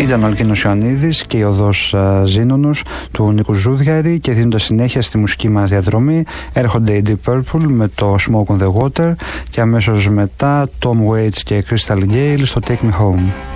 Ήταν ο Αλκίνος Ιωαννίδης και η οδός Ζήνονος του Νίκου Ζούδιαρη, και δίνοντας συνέχεια στη μουσική μας διαδρομή έρχονται οι Deep Purple με το Smoke on the Water και αμέσως μετά Tom Waits και Crystal Gale στο Take Me Home.